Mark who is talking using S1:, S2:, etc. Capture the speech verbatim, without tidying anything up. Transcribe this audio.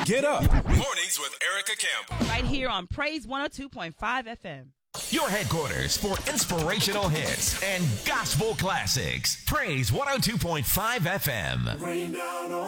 S1: Get up. Mornings with Erica Campbell.
S2: Right here on Praise one oh two point five F M.
S3: Your headquarters for inspirational hits and gospel classics. Praise one oh two point five F M.
S4: Rain down on